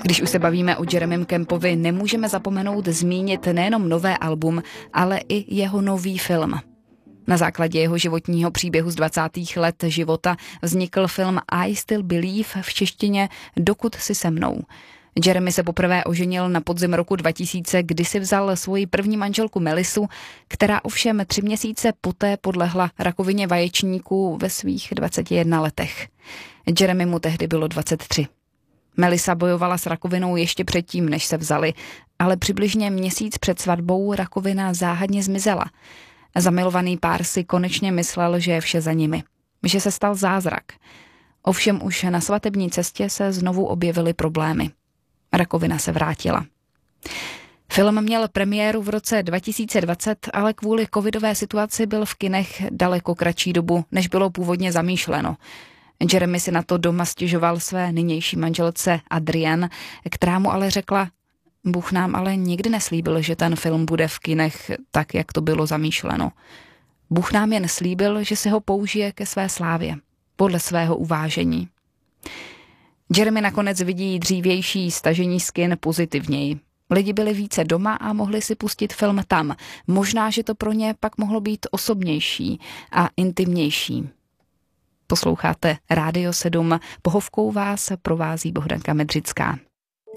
Když už se bavíme o Jeremym Campovi, nemůžeme zapomenout zmínit nejenom nové album, ale i jeho nový film. Na základě jeho životního příběhu z 20. let života vznikl film I Still Believe, v češtině Dokud si se mnou. Jeremy se poprvé oženil na podzim roku 2000, kdy si vzal svoji první manželku Melisu, která ovšem 3 měsíce poté podlehla rakovině vaječníků ve svých 21 letech. Jeremy mu tehdy bylo 23. Melisa bojovala s rakovinou ještě předtím, než se vzali, ale přibližně měsíc před svatbou rakovina záhadně zmizela. Zamilovaný pár si konečně myslel, že je vše za nimi, že se stal zázrak. Ovšem už na svatební cestě se znovu objevily problémy. Rakovina se vrátila. Film měl premiéru v roce 2020, ale kvůli covidové situaci byl v kinech daleko kratší dobu, než bylo původně zamýšleno. Jeremy si na to doma stěžoval své nynější manželce Adrienne, která mu ale řekla: Bůh nám ale nikdy neslíbil, že ten film bude v kinech tak, jak to bylo zamýšleno. Bůh nám jen slíbil, že se ho použije ke své slávě, podle svého uvážení. Jeremy nakonec vidí dřívější stažení z kin pozitivněji. Lidi byli více doma a mohli si pustit film tam. Možná, že to pro ně pak mohlo být osobnější a intimnější. Posloucháte Rádio 7. Pohovkou vás provází Bohdanka Medřická.